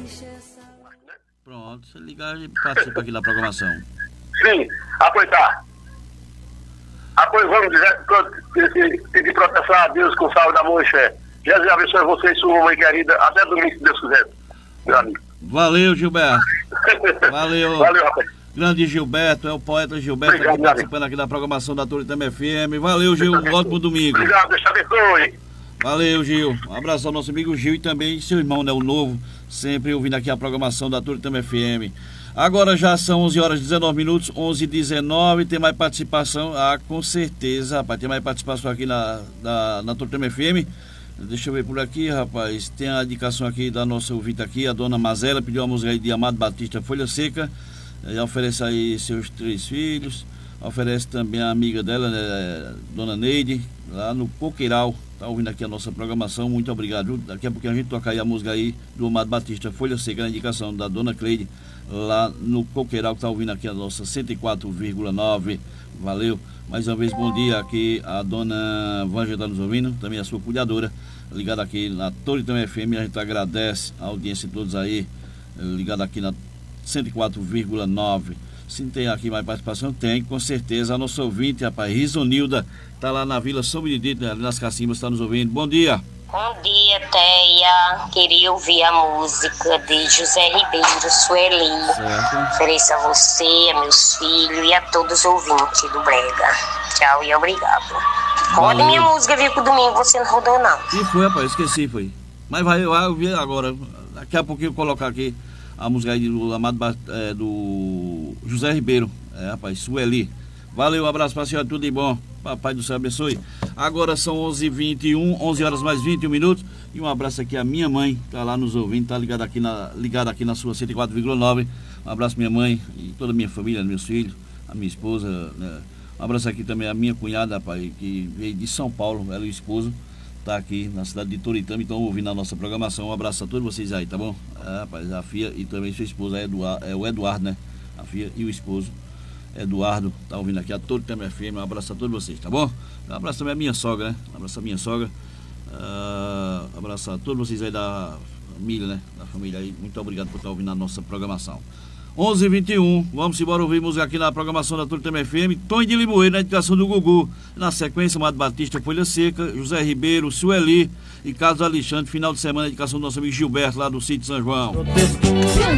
Pronto, você ligar e participa aqui da programação. Sim, aproveitar. Pois vamos dizer, pedir proteção a Deus com saúde da mãe, fé. Jesus abençoe você e sua mãe querida, até domingo, se Deus quiser, meu amigo. Valeu, Gilberto. Valeu. Valeu, rapaz. Grande Gilberto, é o poeta Gilberto. Obrigado, participando aqui da programação da Toritama FM. Valeu, Gil, um ótimo domingo. Obrigado, Deus te abençoe. Valeu, Gil. Um abraço ao nosso amigo Gil e também seu irmão, né, o Novo, sempre ouvindo aqui a programação da Toritama FM. Agora já são 11 horas e 19 minutos, 11h19, tem mais participação, com certeza, rapaz, tem mais participação aqui na Toritama FM. Deixa eu ver por aqui, rapaz, tem a indicação aqui da nossa ouvinte aqui, a dona Mazela, pediu a música aí de Amado Batista, Folha Seca, oferece aí seus 3 filhos, oferece também a amiga dela, né, dona Neide, lá no Coqueiral, tá ouvindo aqui a nossa programação, muito obrigado. Daqui a pouquinho a gente toca aí a música aí do Amado Batista, Folha Seca, a indicação da dona Cleide, lá no Coqueiral, que tá ouvindo aqui a nossa 104,9, valeu. Mais uma vez, bom dia aqui, a dona Vângela está nos ouvindo, também a sua cuidadora, ligada aqui na Toritama FM, a gente agradece a audiência de todos aí, ligada aqui na 104,9. Se tem aqui mais participação, tem, com certeza, a nossa ouvinte, rapaz, Risonilda, tá lá na Vila São Benedito, ali nas Cacimbas, está nos ouvindo, bom dia. Bom dia, Teia. Queria ouvir a música de José Ribeiro, Sueli. Ofereço a você, a meus filhos e a todos os ouvintes do Brega. Tchau e obrigado. Roda minha música, viu, que o domingo você não rodou, não. E foi, rapaz, esqueci, foi. Mas vai ouvir agora. Daqui a pouquinho eu vou colocar aqui a música aí do amado do José Ribeiro. Rapaz, Sueli. Valeu, um abraço pra senhora, tudo de bom. Papai do céu abençoe. Agora são 11h21, 11 horas mais 21 minutos. E um abraço aqui à minha mãe, tá lá nos ouvindo, tá ligada aqui na sua 104,9. Um abraço minha mãe e toda a minha família, meus filhos, a minha esposa, né? Um abraço aqui também à minha cunhada, pai, que veio de São Paulo, ela e o esposo, tá aqui na cidade de Toritama, então ouvindo a nossa programação. Um abraço a todos vocês aí, tá bom? Rapaz, a Fia e também sua esposa, o Eduardo, né? A Fia e o esposo. Eduardo, tá ouvindo aqui a Toritama FM, um abraço a todos vocês, tá bom? Um abraço também à minha sogra, né? Um abraço à minha sogra, um abraço a todos vocês aí da família, né? Da família aí, muito obrigado por estar ouvindo a nossa programação. 11h21, vamos embora ouvir música aqui na programação da Toritama FM, Tonho de Limoeiro, na indicação do Gugu, na sequência, Amado Batista, Folha Seca, José Ribeiro, Sueli e Carlos Alexandre, final de semana, a indicação do nosso amigo Gilberto, lá do sítio São João.